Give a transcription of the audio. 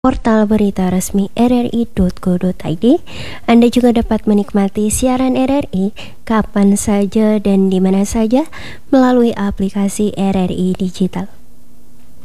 portal berita resmi rri.co.id. Anda juga dapat menikmati siaran RRI kapan saja dan di mana saja melalui aplikasi RRI Digital.